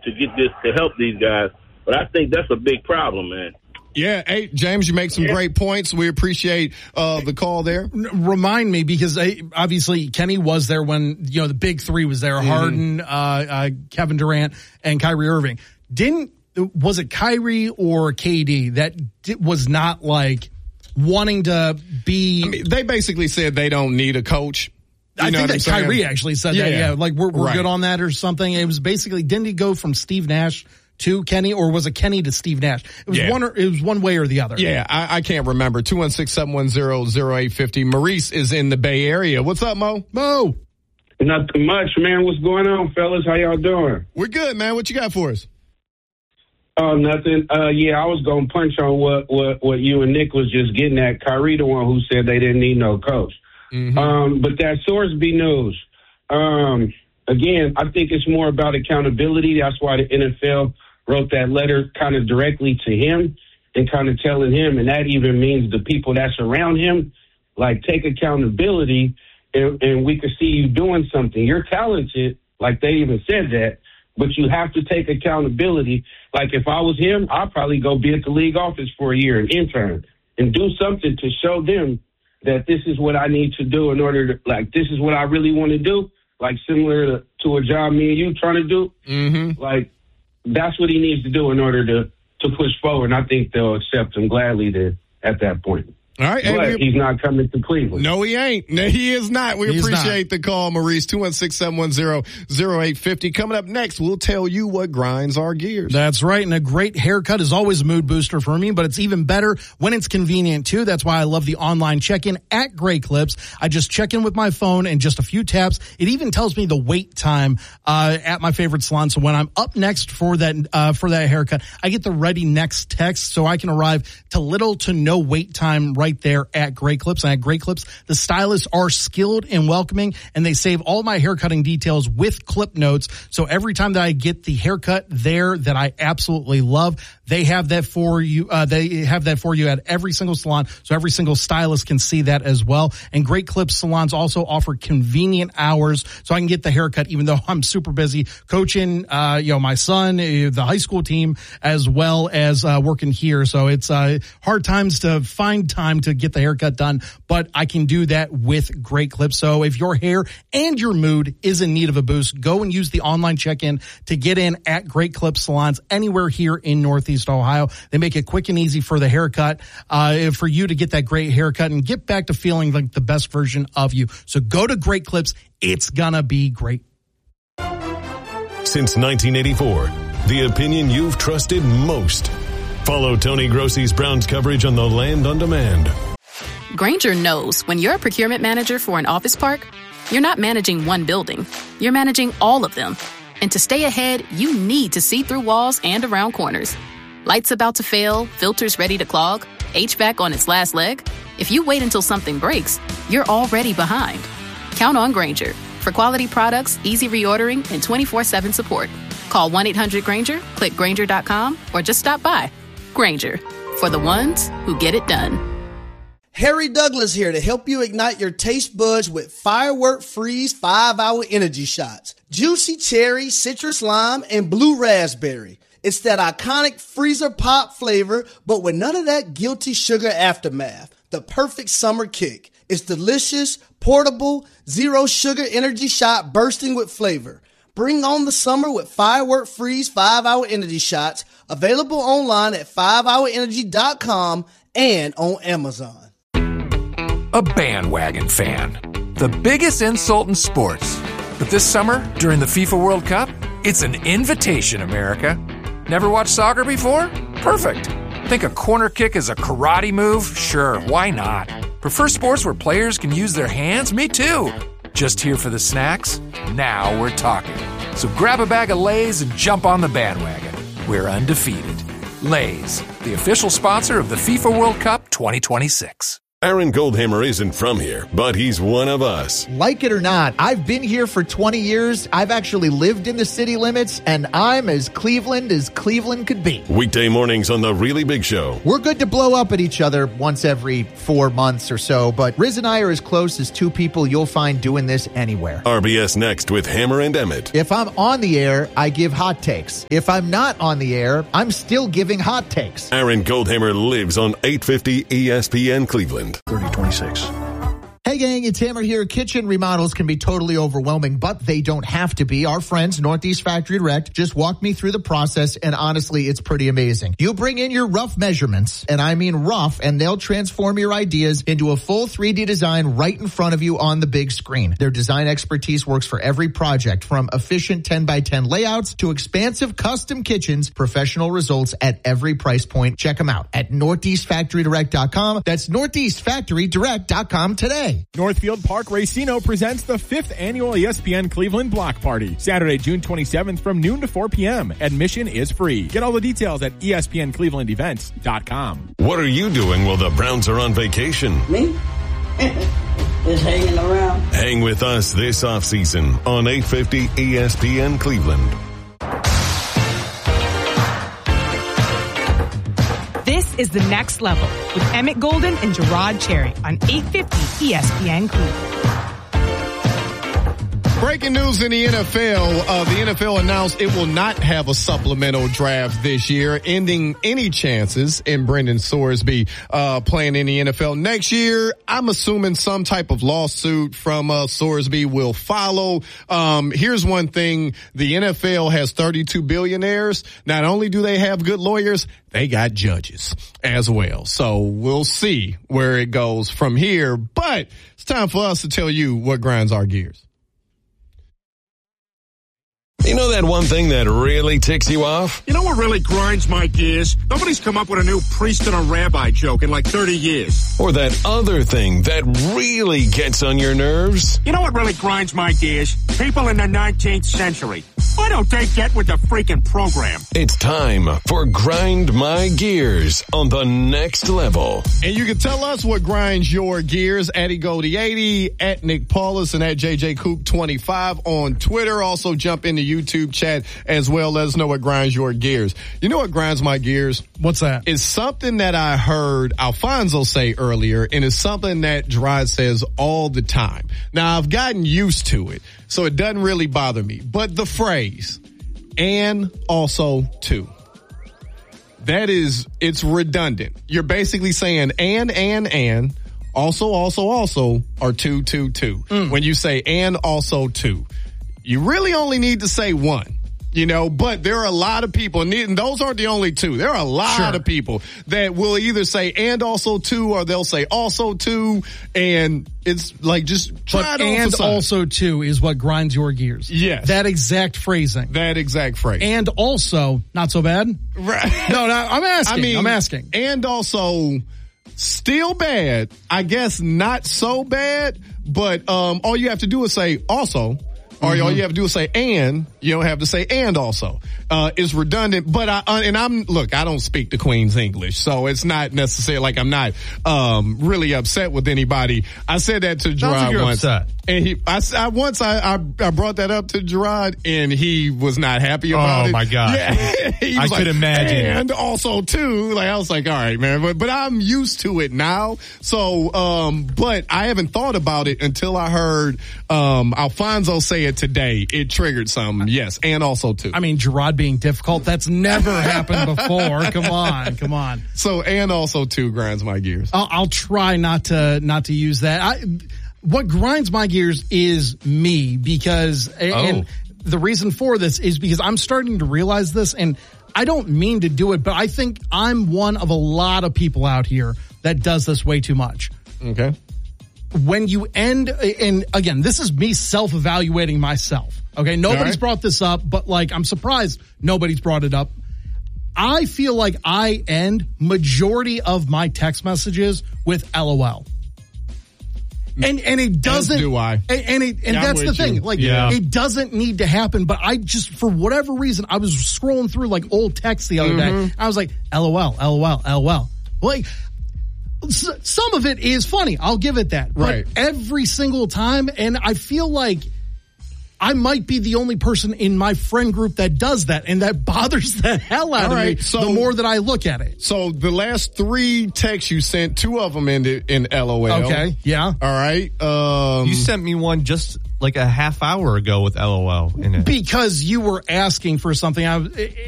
to get this to help these guys. But I think that's a big problem, man. Yeah, hey, James, you make some great points. We appreciate the call there. Remind me, because obviously Kenny was there when, the big three was there, Harden, Kevin Durant, and Kyrie Irving. Was it Kyrie or KD that was not like wanting to be? I mean, they basically said they don't need a coach. I think that Kyrie actually said that. Yeah, like we're right. good on that or something. It was basically, didn't he go from Steve Nash to Kenny, or was it Kenny to Steve Nash? It was it was one way or the other. Yeah, I can't remember. 216-710-0850. Maurice is in the Bay Area. What's up, Mo? Mo. Nothing much, man. What's going on, fellas? How y'all doing? We're good, man. What you got for us? Oh, nothing. I was going to punch on what you and Nick was just getting at. Kyrie, the one who said they didn't need no coach. But that Sorsby news, again, I think it's more about accountability. That's why the NFL wrote that letter kind of directly to him and kind of telling him, and that even means the people that's around him, like, take accountability, and we could see you doing something. You're talented, like they even said that, but you have to take accountability. Like, if I was him, I'd probably go be at the league office for a year, an intern, and do something to show them that this is what I need to do in order to, like, this is what I really want to do, like similar to a job me and you trying to do. Like, that's what he needs to do in order to push forward. And I think they'll accept him gladly at that point. All right. But he's not coming to Cleveland. No, he ain't. No, he is not. We appreciate the call, Maurice. 216-710-0850. Coming up next, we'll tell you what grinds our gears. That's right. And a great haircut is always a mood booster for me, but it's even better when it's convenient too. That's why I love the online check-in at Great Clips. I just check in with my phone and just a few taps. It even tells me the wait time at my favorite salon. So when I'm up next for that haircut, I get the ready next text so I can arrive to little to no wait time right there at Great Clips. And at Great Clips, the stylists are skilled and welcoming, and they save all my haircutting details with clip notes. So every time that I get the haircut there that I absolutely love, they have that for you. They have that for you at every single salon, so every single stylist can see that as well. And Great Clips salons also offer convenient hours, so I can get the haircut even though I'm super busy coaching, my son, the high school team, as well as working here. So it's hard times to find time to get the haircut done, but I can do that with Great Clips. So if your hair and your mood is in need of a boost, go and use the online check-in to get in at Great Clips salons anywhere here in Northeast Ohio. They make it quick and easy for the haircut, for you to get that great haircut and get back to feeling like the best version of you. So go to Great Clips. It's gonna be great. Since 1984, the opinion you've trusted most. Follow Tony Grossi's Browns coverage on the Land on Demand. Grainger knows when you're a procurement manager for an office park, you're not managing one building. You're managing all of them. And to stay ahead, you need to see through walls and around corners. Lights about to fail, filters ready to clog, HVAC on its last leg. If you wait until something breaks, you're already behind. Count on Grainger for quality products, easy reordering, and 24/7 support. Call 1-800-GRAINGER, click Grainger.com, or just stop by. Grainger, for the ones who get it done. Harry Douglas here to help you ignite your taste buds with Firework Freeze 5-Hour Energy Shots. Juicy cherry, citrus lime, and blue raspberry. It's that iconic freezer pop flavor, but with none of that guilty sugar aftermath. The perfect summer kick. It's delicious, portable, zero sugar energy shot bursting with flavor. Bring on the summer with Firework Freeze 5-Hour Energy Shots, available online at 5hourenergy.com and on Amazon. A bandwagon fan. The biggest insult in sports. But this summer, during the FIFA World Cup, it's an invitation, America. Never watched soccer before? Perfect. Think a corner kick is a karate move? Sure, why not? Prefer sports where players can use their hands? Me too. Just here for the snacks? Now we're talking. So grab a bag of Lay's and jump on the bandwagon. We're undefeated. Lay's, the official sponsor of the FIFA World Cup 2026. Aaron Goldhammer isn't from here, but he's one of us. Like it or not, I've been here for 20 years. I've actually lived in the city limits, and I'm as Cleveland could be. Weekday mornings on The Really Big Show. We're good to blow up at each other once every 4 months or so, but Riz and I are as close as two people you'll find doing this anywhere. RBS Next with Hammer and Emmett. If I'm on the air, I give hot takes. If I'm not on the air, I'm still giving hot takes. Aaron Goldhammer lives on 850 ESPN Cleveland. 3026. Hey gang, it's Hammer here. Kitchen remodels can be totally overwhelming, but they don't have to be. Our friends, Northeast Factory Direct, just walked me through the process, and honestly, it's pretty amazing. You bring in your rough measurements, and I mean rough, and they'll transform your ideas into a full 3D design right in front of you on the big screen. Their design expertise works for every project, from efficient 10x10 layouts to expansive custom kitchens, professional results at every price point. Check them out at NortheastFactoryDirect.com. That's NortheastFactoryDirect.com today. Northfield Park Racino presents the 5th annual ESPN Cleveland Block Party, Saturday, June 27th from noon to 4 p.m. Admission is free. Get all the details at ESPNClevelandEvents.com. What are you doing while the Browns are on vacation? Me? Just hanging around. Hang with us this offseason on 850 ESPN Cleveland. This is The Next Level with Emmett Golden and Gerard Cherry on 850 ESPN Cleveland. Breaking news in the NFL. The NFL announced it will not have a supplemental draft this year, ending any chances in Brendan Sorsby playing in the NFL next year. I'm assuming some type of lawsuit from Sorsby will follow. Here's one thing. The NFL has 32 billionaires. Not only do they have good lawyers, they got judges as well. So we'll see where it goes from here. But it's time for us to tell you what grinds our gears. You know that one thing that really ticks you off? You know what really grinds my gears? Nobody's come up with a new priest and a rabbi joke in like 30 years. Or that other thing that really gets on your nerves? You know what really grinds my gears? People in the 19th century. Why don't they get with the freaking program? It's time for Grind My Gears on The Next Level. And you can tell us what grinds your gears at Goldie80, at Nick Paulus, and at JJCoop25 on Twitter. Also jump in the YouTube chat as well. Let us know what grinds your gears. You know what grinds my gears? What's that? It's something that I heard Alfonso say earlier, and it's something that Gerard says all the time. Now, I've gotten used to it, so it doesn't really bother me. But the phrase, and also too. It's redundant. You're basically saying and, also, or two. When you say and also two. You really only need to say one, but there are a lot of people, and those aren't the only two. There are a lot of people that will either say and also two, or they'll say also two, and it's like just try to and also two is what grinds your gears. Yes. That exact phrasing. And also, not so bad? Right. No, I'm asking. And also, still bad. I guess not so bad, but all you have to do is say also. Or all you have to do is say and. You don't have to say and also. It's redundant, but I don't speak the Queen's English, so it's not necessarily like I'm not really upset with anybody. I said that to Gerard once. Upset. And I brought that up to Gerard, and he was not happy about it. Oh my God. Yeah. I could imagine. And also too, I was like, all right, man, but I'm used to it now. So, but I haven't thought about it until I heard Alfonso say it today. It triggered something. Yes. And also too. I mean, Gerard being difficult, that's never happened before. Come on. So, and also too grinds my gears. I'll try not to use that. What grinds my gears is me, because and the reason for this is because I'm starting to realize this, and I don't mean to do it, but I think I'm one of a lot of people out here that does this way too much. Okay. When you end, and again, this is me self-evaluating myself. Okay. Nobody's brought this up, but I'm surprised nobody's brought it up. I feel like I end majority of my text messages with LOL. And it doesn't. As do I. And that's the thing. It doesn't need to happen. But I just, for whatever reason, I was scrolling through old texts the other day. I was like, LOL. Some of it is funny. I'll give it that. Right. But every single time, and I feel like I might be the only person in my friend group that does that, and that bothers the hell out of me the more that I look at it. So the last 3 texts you sent, 2 of them ended in LOL. Okay, yeah. All right. You sent me one just like a half hour ago with LOL in it. Because you were asking for something.